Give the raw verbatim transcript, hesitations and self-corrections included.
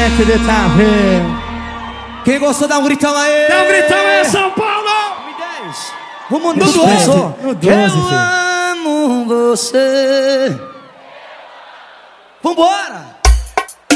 Moleque de Tave. Quem gostou, dá um gritão aí. Dá um gritão aí, São Paulo. dez. Vamos no doze. No doze, filho. Eu amo você. Vambora.